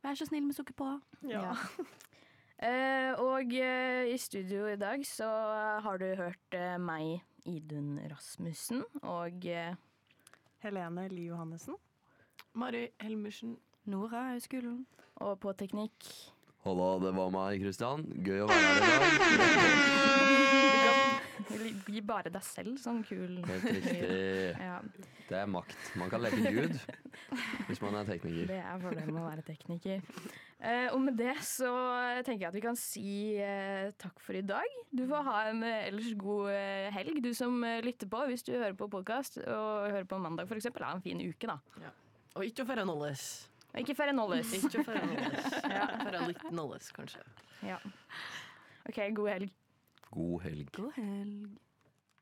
Vær så snill med sukker på. Ja. Og i studio i dag så har du hørt meg, Idun Rasmussen, og Helene Li Johannessen. Mari Helmersen. Nora Auskulen. og på teknikk. Hallo, det var meg, Kristian. Gøy å være her i dag. Gi bare deg selv sånn kul. Helt riktig. Ja, Det er makt. Man kan leke Gud hvis man er tekniker. det er fordelen med å være tekniker. Og med det så tenker jeg at vi kan si takk for i dag. Du får ha en ellers god helg, du som lytter på. Hvis du hører på podcast og hører på mandag for eksempel, ha en fin uke da. Ja. Og ikke å færre nolles. Og ikke færre nolles. Ikke å færre nolles. Færre litt nolles, kanskje. Ja. Ok, god helg. God helg. God helg.